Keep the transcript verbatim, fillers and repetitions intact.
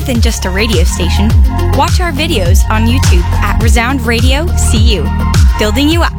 than just a radio station. Watch our videos on YouTube at Resound Radio C U, building you up.